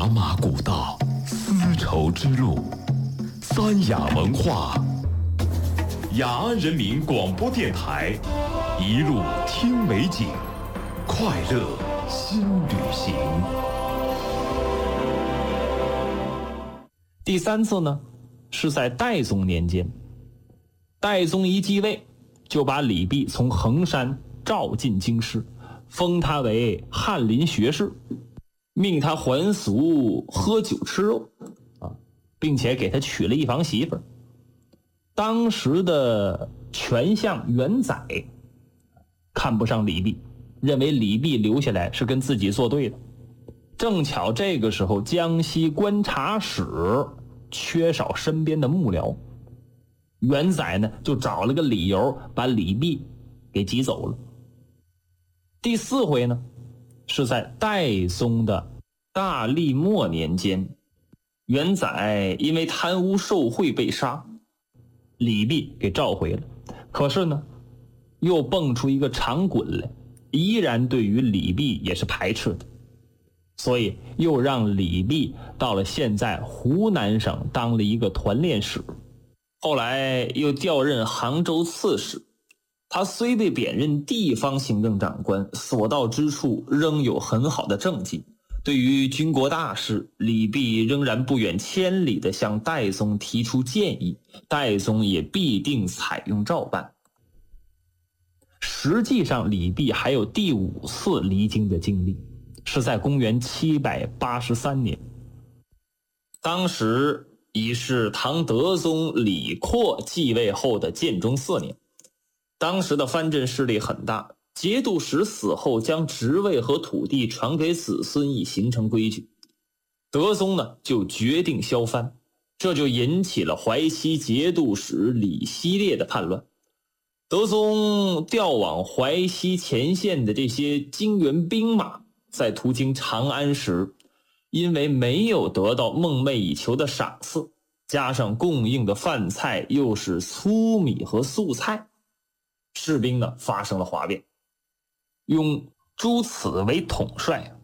茶马古道，丝绸之路，三雅文化，雅安人民广播电台，一路听美景，快乐新旅行。 第三次呢，是在代宗年间，代宗一继位，就把李泌从衡山召进京师，封他为翰林学士，命他还俗喝酒吃肉并且给他娶了一房媳妇儿。当时的权相元载看不上李泌，认为李泌留下来是跟自己作对的。正巧这个时候江西观察使缺少身边的幕僚，元载呢就找了个理由把李泌给挤走了。第四回呢是在代宗的大历末年间，元载因为贪污受贿被杀，李泌给召回了。可是呢又蹦出一个长滚来，依然对于李泌也是排斥的，所以又让李泌到了现在湖南省当了一个团练使，后来又调任杭州刺史。他虽被贬任地方行政长官，所到之处仍有很好的政绩。对于军国大事，李泌仍然不远千里地向代宗提出建议，代宗也必定采用照办。实际上李泌还有第5次离京的经历，是在公元783年。当时已是唐德宗李阔继位后的建中4年，当时的藩镇势力很大，节度使死后将职位和土地传给子孙以形成规矩。德宗呢就决定削藩，这就引起了淮西节度使李希烈的叛乱。德宗调往淮西前线的这些精员兵马，在途经长安时，因为没有得到梦寐以求的赏赐，加上供应的饭菜又是粗米和素菜，士兵呢发生了哗变。用朱此为统帅，